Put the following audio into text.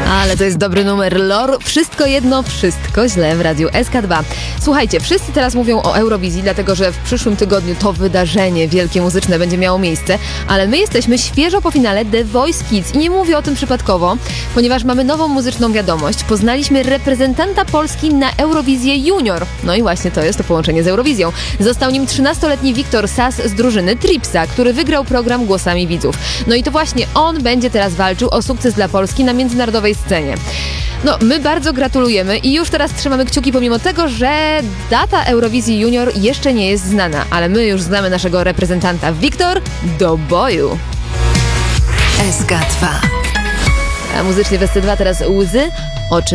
Ale to jest dobry numer. Lor, wszystko jedno, wszystko źle w radiu SK2. Słuchajcie, wszyscy teraz mówią o Eurowizji, dlatego że w przyszłym tygodniu to wydarzenie wielkie muzyczne będzie miało miejsce, ale my jesteśmy świeżo po finale The Voice Kids i nie mówię o tym przypadkowo, ponieważ mamy nową muzyczną wiadomość. Poznaliśmy reprezentanta Polski na Eurowizję Junior. No i właśnie to jest to połączenie z Eurowizją. Został nim 13-letni Wiktor Sas z drużyny Tripsa, który wygrał program Głosami Widzów. No i to właśnie on będzie teraz walczył o sukces dla Polski na międzynarodowej scenie. No, my bardzo gratulujemy i już teraz trzymamy kciuki, pomimo tego, że data Eurowizji Junior jeszcze nie jest znana, ale my już znamy naszego reprezentanta. Wiktor, do boju! SK2. A muzycznie w SC2 teraz Łzy,